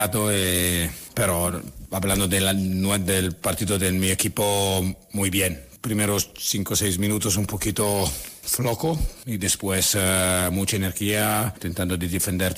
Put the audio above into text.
pero hablando del partido de mi equipo, muy bien. Primeros 5 o 6 minutos un poquito flojo y después mucha energía, intentando de defender